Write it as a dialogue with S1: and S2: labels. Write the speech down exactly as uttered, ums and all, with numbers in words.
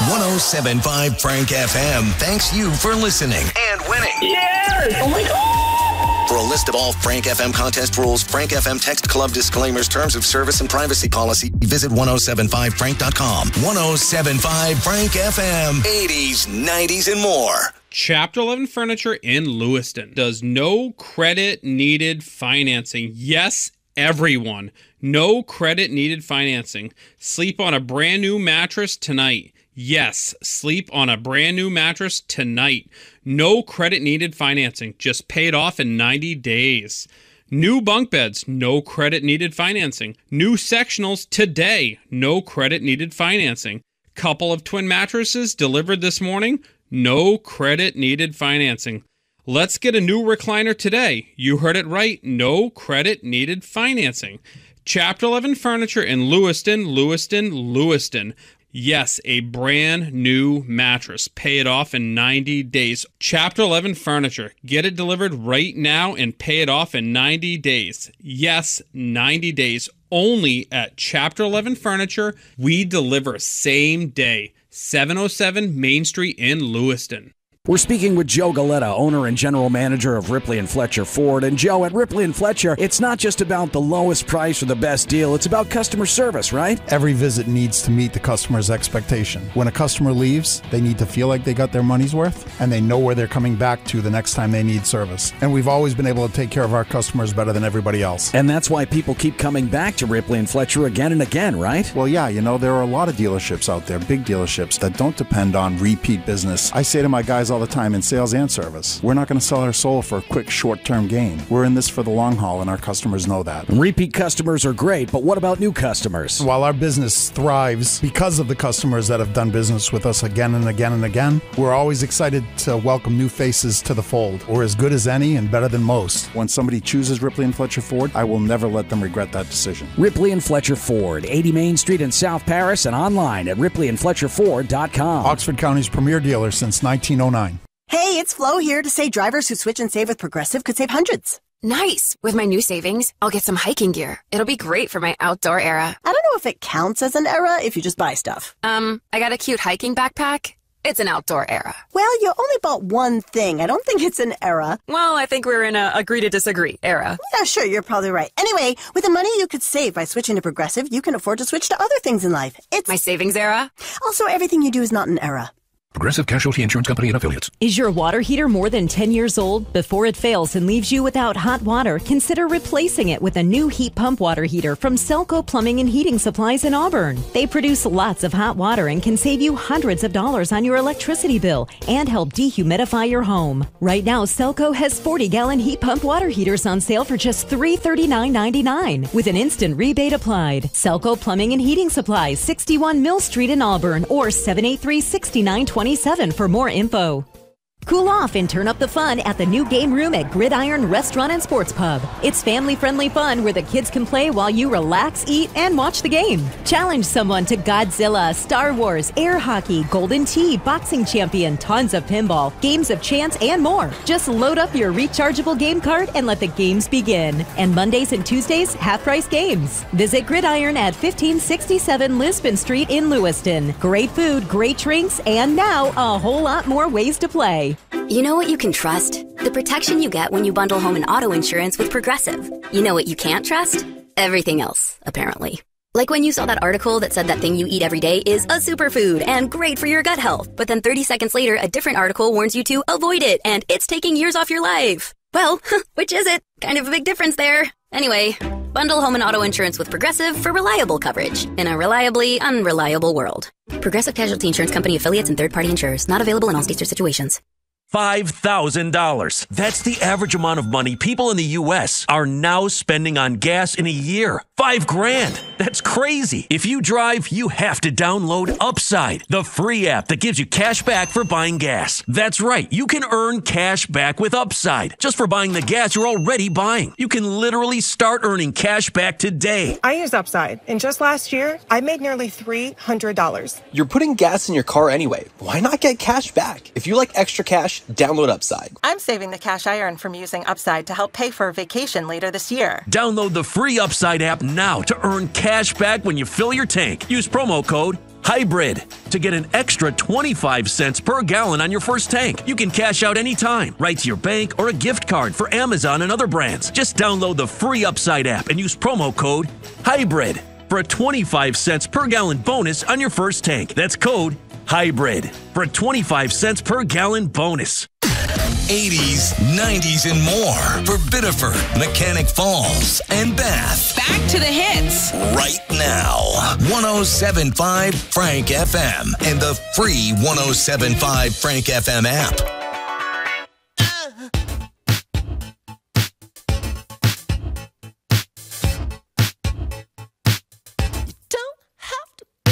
S1: one oh seven point five Frank F M thanks you for listening and winning.
S2: Yes! Oh my God!
S1: For a list of all Frank F M contest rules, Frank F M Text Club disclaimers, terms of service, and privacy policy, visit ten seventy-five frank dot com. ten seventy-five Frank F M. eighties, nineties, and more.
S3: Chapter eleven Furniture in Lewiston does no credit needed financing. Yes, everyone. No credit needed financing. Sleep on a brand new mattress tonight. Yes, sleep on a brand new mattress tonight. No credit needed financing. Just pay it off in ninety days. New bunk beds. No credit needed financing. New sectionals today. No credit needed financing. Couple of twin mattresses delivered this morning. No credit needed financing. Let's get a new recliner today. You heard it right. No credit needed financing. Chapter eleven Furniture in Lewiston, Lewiston, Lewiston. Yes, a brand new mattress. Pay it off in ninety days. Chapter eleven Furniture. Get it delivered right now and pay it off in ninety days. Yes, ninety days. Only at Chapter eleven Furniture. We deliver same day. seven oh seven Main Street in Lewiston.
S4: We're speaking with Joe Galetta, owner and general manager of Ripley and Fletcher Ford. And Joe, at Ripley and Fletcher, it's not just about the lowest price or the best deal. It's about customer service, right?
S5: Every visit needs to meet the customer's expectation. When a customer leaves, they need to feel like they got their money's worth and they know where they're coming back to the next time they need service. And we've always been able to take care of our customers better than everybody else.
S4: And that's why people keep coming back to Ripley and Fletcher again and again, right?
S5: Well, yeah, you know, there are a lot of dealerships out there, big dealerships, that don't depend on repeat business. I say to my guys all the time, in sales and service, we're not going to sell our soul for a quick short-term gain. We're in this for the long haul, and our customers know that.
S4: And repeat customers are great, but what about new customers?
S5: While our business thrives because of the customers that have done business with us again and again and again, we're always excited to welcome new faces to the fold. We're as good as any and better than most. When somebody chooses Ripley and Fletcher Ford, I will never let them regret that decision.
S4: Ripley and Fletcher Ford, eighty Main Street in South Paris, and online at ripley and fletcher ford dot com.
S5: Oxford County's premier dealer since nineteen oh nine.
S6: Hey, it's Flo here to say drivers who switch and save with Progressive could save hundreds.
S7: Nice! With my new savings, I'll get some hiking gear. It'll be great for my outdoor era.
S6: I don't know if it counts as an era if you just buy stuff.
S7: Um, I got a cute hiking backpack. It's an outdoor era.
S6: Well, you only bought one thing. I don't think it's an era.
S7: Well, I think we're in a agree to disagree era.
S6: Yeah, sure, you're probably right. Anyway, with the money you could save by switching to Progressive, you can afford to switch to other things in life. It's
S7: my savings era.
S6: Also, everything you do is not an era.
S8: Progressive Casualty Insurance Company and Affiliates.
S9: Is your water heater more than ten years old? Before it fails and leaves you without hot water, consider replacing it with a new heat pump water heater from Selco Plumbing and Heating Supplies in Auburn. They produce lots of hot water and can save you hundreds of dollars on your electricity bill and help dehumidify your home. Right now, Selco has forty-gallon heat pump water heaters on sale for just three hundred thirty-nine ninety-nine with an instant rebate applied. Selco Plumbing and Heating Supplies, sixty-one Mill Street in Auburn, or seven eight three, six nine two seven for more info. Cool off and turn up the fun at the new game room at Gridiron Restaurant and Sports Pub. It's family-friendly fun where the kids can play while you relax, eat, and watch the game. Challenge someone to Godzilla, Star Wars, air hockey, Golden Tee, boxing champion, tons of pinball, games of chance, and more. Just load up your rechargeable game card and let the games begin. And Mondays and Tuesdays, half-price games. Visit Gridiron at fifteen sixty-seven Lisbon Street in Lewiston. Great food, great drinks, and now a whole lot more ways to play.
S10: You know what you can trust? The protection you get when you bundle home and auto insurance with Progressive. You know what you can't trust? Everything else, apparently. Like when you saw that article that said that thing you eat every day is a superfood and great for your gut health, but then thirty seconds later, a different article warns you to avoid it and it's taking years off your life. Well, which is it? Kind of a big difference there. Anyway, bundle home and auto insurance with Progressive for reliable coverage in a reliably unreliable world. Progressive Casualty Insurance Company affiliates and third-party insurers. Not available in all states or situations.
S11: five thousand dollars. That's the average amount of money people in the U S are now spending on gas in a year. Five grand. That's crazy. If you drive, you have to download Upside, the free app that gives you cash back for buying gas. That's right. You can earn cash back with Upside just for buying the gas you're already buying. You can literally start earning cash back today.
S12: I use Upside, and just last year, I made nearly three hundred dollars.
S13: You're putting gas in your car anyway. Why not get cash back? If you like extra cash, download Upside.
S12: I'm saving the cash I earn from using Upside to help pay for a vacation later this year.
S11: Download the free Upside app now to earn cash back when you fill your tank. Use promo code HYBRID. to get an extra twenty-five cents per gallon on your first tank. You can cash out anytime, right to your bank or a gift card for Amazon and other brands. Just download the free Upside app and use promo code HYBRID for a twenty-five cents per gallon bonus on your first tank. That's code HYBRID for a twenty-five cents per gallon bonus.
S1: eighties, nineties, and more for Biddeford, Mechanic Falls, and Bath.
S14: Back to the hits.
S1: Right now. one oh seven point five Frank F M and the free one oh seven point five Frank F M app.